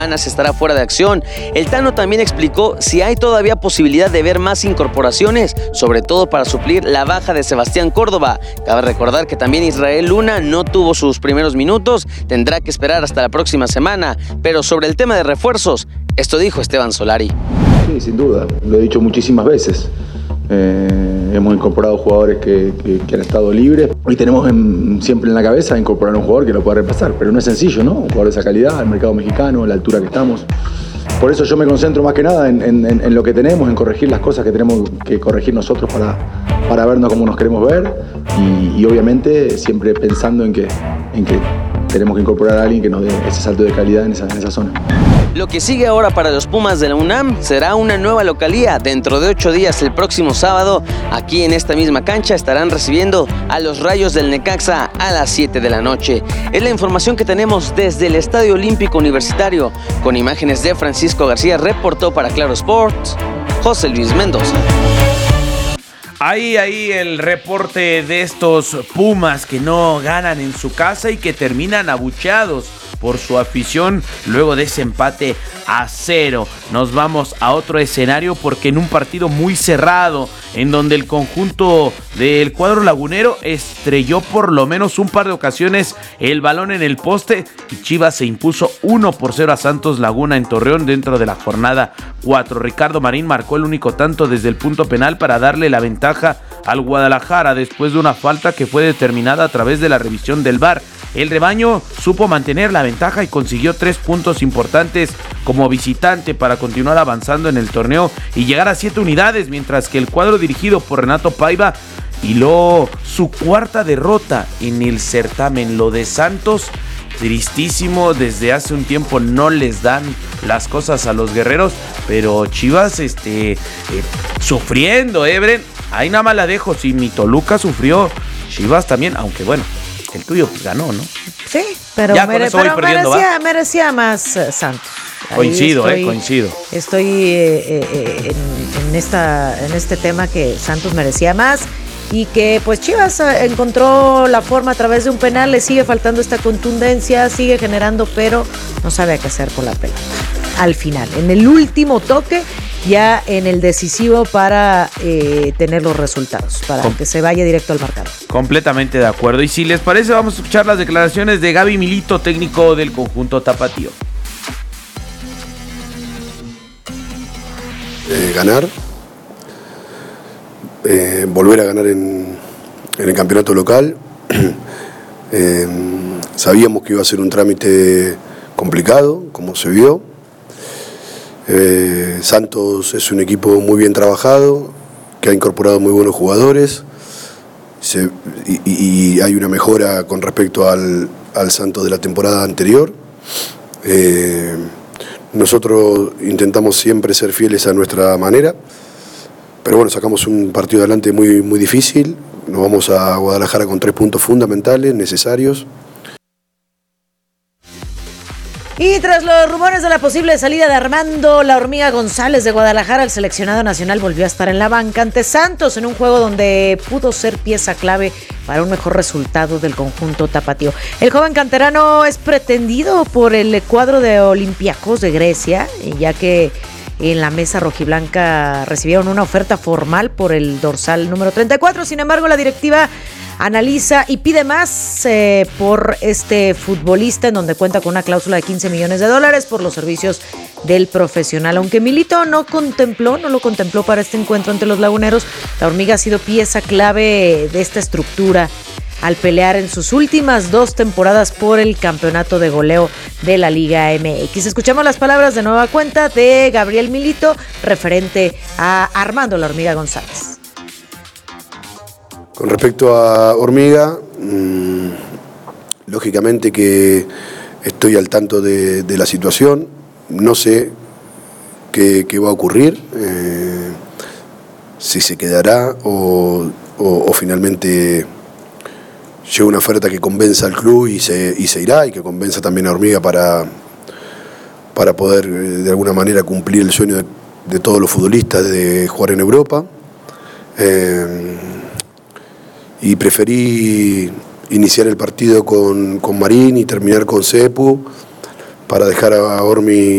estará fuera de acción. El Tano también explicó si hay todavía posibilidad de ver más incorporaciones, sobre todo para suplir la baja de Sebastián Córdoba. Cabe recordar que también Israel Luna no tuvo sus primeros minutos, tendrá que esperar hasta la próxima semana. Pero sobre el tema de refuerzos, esto dijo Esteban Solari. Sí, sin duda, lo he dicho muchísimas veces. Hemos incorporado jugadores que han estado libres. Hoy tenemos siempre en la cabeza incorporar un jugador que lo pueda reemplazar, pero no es sencillo, ¿no? Un jugador de esa calidad, el mercado mexicano, la altura que estamos. Por eso yo me concentro más que nada en lo que tenemos, en corregir las cosas que tenemos que corregir nosotros para vernos como nos queremos ver y obviamente siempre pensando en que tenemos que incorporar a alguien que nos dé ese salto de calidad en esa zona. Lo que sigue ahora para los Pumas de la UNAM será una nueva localía. Dentro de 8 días, el próximo sábado, aquí en esta misma cancha, estarán recibiendo a los Rayos del Necaxa a las 7 de la noche. Es la información que tenemos desde el Estadio Olímpico Universitario. Con imágenes de Francisco García, reportó para Claro Sports, José Luis Mendoza. Ahí el reporte de estos Pumas que no ganan en su casa y que terminan abucheados por su afición luego de ese empate a 0. Nos vamos a otro escenario porque en un partido muy cerrado, en donde el conjunto del cuadro lagunero estrelló por lo menos un par de ocasiones el balón en el poste y Chivas se impuso 1-0 a Santos Laguna en Torreón dentro de la jornada 4. Ricardo Marín marcó el único tanto desde el punto penal para darle la ventaja al Guadalajara después de una falta que fue determinada a través de la revisión del VAR. El rebaño supo mantener la ventaja y consiguió 3 puntos importantes como visitante para continuar avanzando en el torneo y llegar a 7 unidades, mientras que el cuadro dirigido por Renato Paiva hiló su 4ª derrota en el certamen. Lo de Santos, tristísimo, desde hace un tiempo no les dan las cosas a los guerreros, pero Chivas sufriendo, Bren. Ahí nada más la dejo, si mi Toluca sufrió, Chivas también, aunque bueno, el tuyo ganó, ¿no? Sí, pero, merecía más Santos. Coincido. Estoy en este tema que Santos merecía más y que pues Chivas encontró la forma a través de un penal, le sigue faltando esta contundencia, sigue generando, pero no sabe qué hacer con la pelota. Al final, en el último toque, ya en el decisivo para tener los resultados, para que se vaya directo al marcador. Completamente de acuerdo. Y si les parece, vamos a escuchar las declaraciones de Gaby Milito, técnico del conjunto tapatío. Ganar, volver a ganar en el campeonato local. Sabíamos que iba a ser un trámite complicado, como se vio. Santos es un equipo muy bien trabajado, que ha incorporado muy buenos jugadores y hay una mejora con respecto al Santos de la temporada anterior. Nosotros intentamos siempre ser fieles a nuestra manera, pero bueno, sacamos un partido adelante muy, muy difícil. Nos vamos a Guadalajara con 3 puntos fundamentales, necesarios. Y tras los rumores de la posible salida de Armando La Hormiga González de Guadalajara, el seleccionado nacional volvió a estar en la banca ante Santos en un juego donde pudo ser pieza clave para un mejor resultado del conjunto tapatío. El joven canterano es pretendido por el cuadro de Olympiacos de Grecia, ya que en la mesa rojiblanca recibieron una oferta formal por el dorsal número 34. Sin embargo, la directiva analiza y pide más por este futbolista, en donde cuenta con una cláusula de $15 millones por los servicios del profesional. Aunque Milito no lo contempló para este encuentro ante los laguneros, la Hormiga ha sido pieza clave de esta estructura al pelear en sus últimas 2 temporadas por el campeonato de goleo de la Liga MX. Escuchamos las palabras de nueva cuenta de Gabriel Milito referente a Armando La Hormiga González. Con respecto a Hormiga, lógicamente que estoy al tanto de la situación, no sé qué va a ocurrir, si se quedará o finalmente llega una oferta que convenza al club y se irá, y que convenza también a Hormiga para poder de alguna manera cumplir el sueño de todos los futbolistas de jugar en Europa. Y preferí iniciar el partido con Marín y terminar con Cepu dejar a Ormi